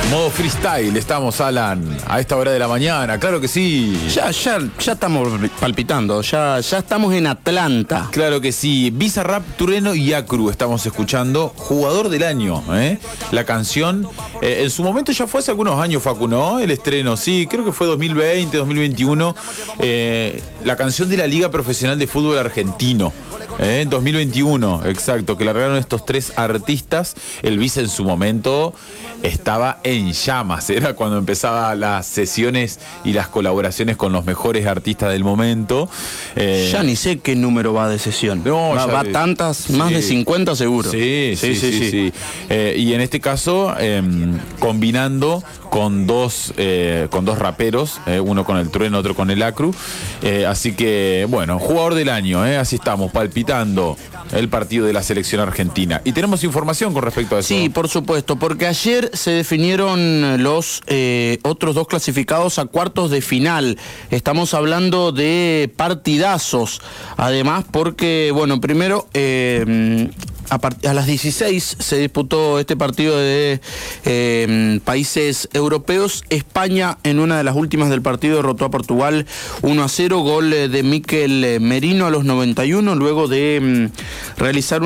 Modo freestyle, estamos, Alan, a esta hora de la mañana, claro que sí. Ya estamos palpitando, ya estamos en Atlanta. Claro que sí. Bizarrap, Trueno y Acru estamos escuchando. Jugador del año, la canción. En su momento ya fue hace algunos años, Facu, ¿no? El estreno, sí, creo que fue 2020, 2021. La canción de la Liga Profesional de Fútbol Argentino. 2021, exacto, que largaron estos tres artistas. El Vice en su momento estaba en llamas, era cuando empezaban las sesiones y las colaboraciones con los mejores artistas del momento. Ya ni sé qué número va de sesión. No, va tantas, sí. Más de 50 seguro. Sí. Y en este caso, combinando con dos raperos, uno con el Trueno, otro con el Acru. Así que, bueno, jugador del año, así estamos, palpitando el partido de la selección argentina. Y tenemos información con respecto a eso. Sí, por supuesto, porque ayer se definieron los otros dos clasificados a cuartos de final. Estamos hablando de partidazos. Además, porque, bueno, primero... a las 16 se disputó este partido de países europeos. España, en una de las últimas del partido, derrotó a Portugal 1-0, gol de Mikel Merino a los 91, luego de realizar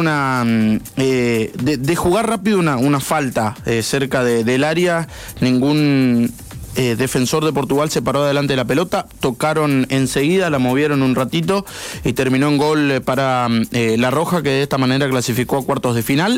de jugar rápido una falta cerca del área. Ningún defensor de Portugal se paró adelante de la pelota, tocaron enseguida, la movieron un ratito y terminó en gol para La Roja, que de esta manera clasificó a cuartos de final.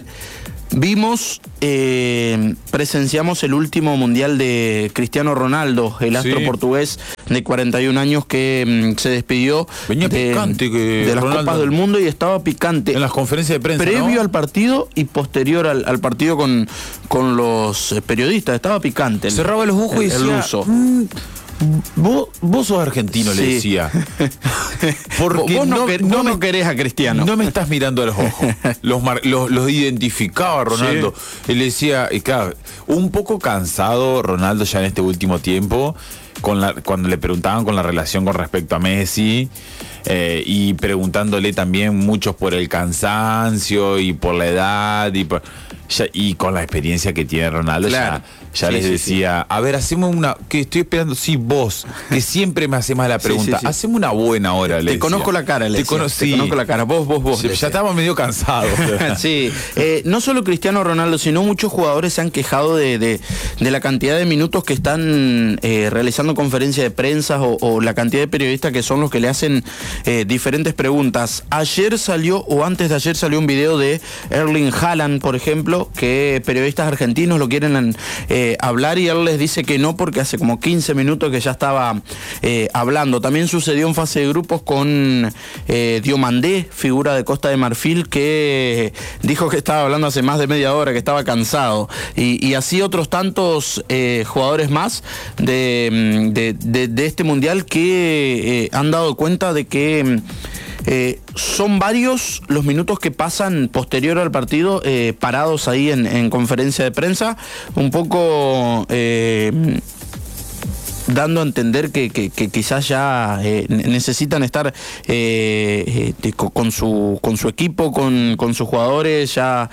Presenciamos el último mundial de Cristiano Ronaldo, el astro portugués de 41 años que se despidió de las Copas del Mundo, y estaba picante en las conferencias de prensa, previo al partido y posterior al partido con los periodistas. Estaba picante. Cerraba los ojos y decía... Vos sos argentino, le decía. Porque vos no querés a Cristiano. No me estás mirando a los ojos. Los identificaba Ronaldo. Sí. Él decía, y claro, un poco cansado Ronaldo ya en este último tiempo, cuando le preguntaban con la relación con respecto a Messi, y preguntándole también muchos por el cansancio y por la edad y con la experiencia que tiene Ronaldo, claro. Ya les decía, a ver, hacemos una, que estoy esperando, vos, que siempre me haces más la pregunta, hacemos una buena hora, le decía. Conozco la cara, le decía. Te conozco la cara, vos. Ya estamos medio cansados. Sí, no solo Cristiano Ronaldo, sino muchos jugadores se han quejado de la cantidad de minutos que están realizando conferencias de prensa o la cantidad de periodistas que son los que le hacen diferentes preguntas. Antes de ayer salió un video de Erling Haaland, por ejemplo, que periodistas argentinos lo quieren hablar, y él les dice que no, porque hace como 15 minutos que ya estaba hablando. También sucedió en fase de grupos con Diomandé, figura de Costa de Marfil, que dijo que estaba hablando hace más de media hora, que estaba cansado, y así otros tantos jugadores más de este mundial que han dado cuenta de que son varios los minutos que pasan posterior al partido parados ahí en conferencia de prensa, un poco dando a entender que quizás ya necesitan estar con su equipo, con sus jugadores, ya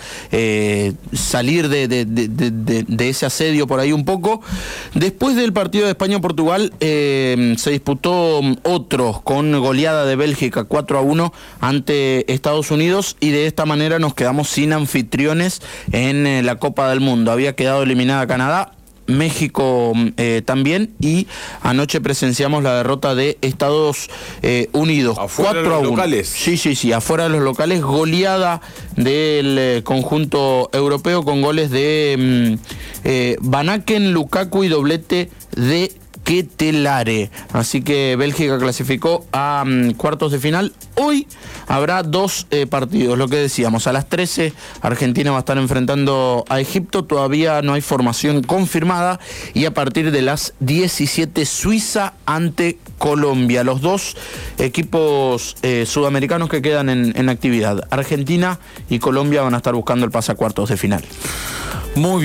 salir de ese asedio por ahí un poco. Después del partido de España-Portugal se disputó otro con goleada de Bélgica 4-1 ante Estados Unidos, y de esta manera nos quedamos sin anfitriones en la Copa del Mundo. Había quedado eliminada Canadá, México también, y anoche presenciamos la derrota de Estados Unidos. ¿Afuera 4-1. De los locales? Sí, afuera de los locales, goleada del conjunto europeo con goles de Van Aken, Lukaku y doblete de Ketelare. Así que Bélgica clasificó a cuartos de final. Hoy habrá dos partidos, lo que decíamos, a las 13 Argentina va a estar enfrentando a Egipto, todavía no hay formación confirmada, y a partir de las 17 Suiza ante Colombia. Los dos equipos sudamericanos que quedan en actividad, Argentina y Colombia, van a estar buscando el pase a cuartos de final. Muy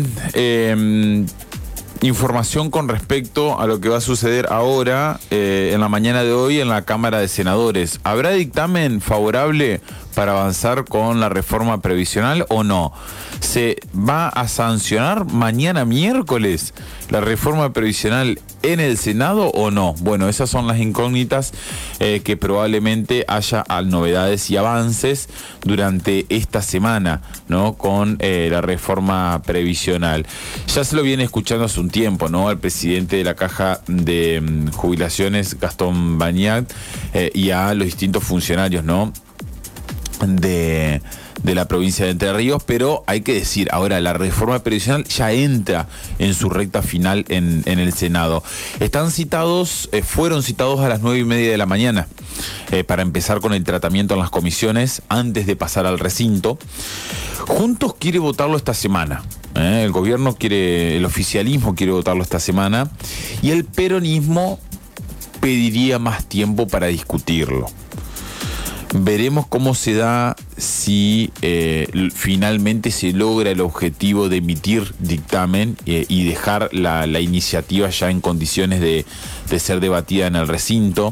bien. Información con respecto a lo que va a suceder ahora, en la mañana de hoy, en la Cámara de Senadores. ¿Habrá dictamen favorable para avanzar con la reforma previsional o no? ¿Se va a sancionar mañana miércoles la reforma previsional en el Senado o no? Bueno, esas son las incógnitas que probablemente haya novedades y avances durante esta semana, ¿no? Con la reforma previsional. Ya se lo viene escuchando hace un tiempo, ¿no? Al presidente de la Caja de Jubilaciones, Gastón Bañat, y a los distintos funcionarios, ¿no? De la provincia de Entre Ríos, pero hay que decir, ahora la reforma previsional ya entra en su recta final en el Senado. Fueron citados a las 9:30 de la mañana para empezar con el tratamiento en las comisiones antes de pasar al recinto. Juntos quiere votarlo esta semana. El el oficialismo quiere votarlo esta semana y el peronismo pediría más tiempo para discutirlo. Veremos cómo se da, si finalmente se logra el objetivo de emitir dictamen y dejar la iniciativa ya en condiciones de ser debatida en el recinto.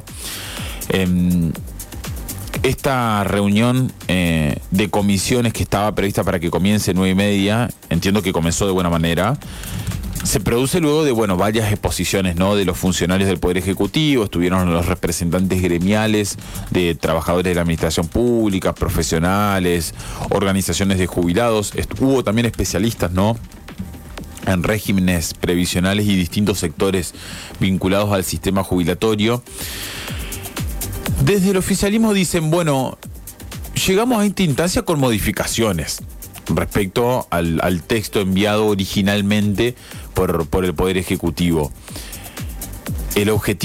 Esta reunión de comisiones que estaba prevista para que comience 9:30, entiendo que comenzó de buena manera. Se produce luego de, varias exposiciones, ¿no? De los funcionarios del Poder Ejecutivo, estuvieron los representantes gremiales de trabajadores de la administración pública, profesionales, organizaciones de jubilados, hubo también especialistas, ¿no? En regímenes previsionales y distintos sectores vinculados al sistema jubilatorio. Desde el oficialismo dicen, llegamos a esta instancia con modificaciones respecto al texto enviado originalmente por el Poder Ejecutivo. El objetivo